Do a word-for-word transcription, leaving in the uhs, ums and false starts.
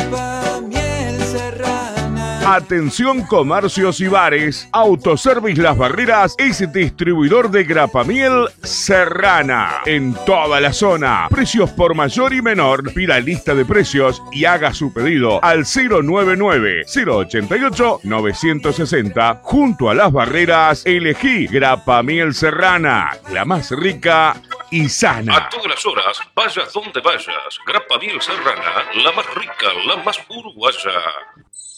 Grapa Miel Serrana. Atención comercios y bares. Autoservice Las Barreras es distribuidor de grapa miel serrana en toda la zona. Precios por mayor y menor. Pida lista de precios y haga su pedido al cero nueve nueve, cero ocho ocho, nueve seis cero. Junto a Las Barreras, elegí grapa miel serrana, la más rica y sana. A todas las horas, vayas donde vayas. Grapa Miel Serrana, la más rica, la más uruguaya.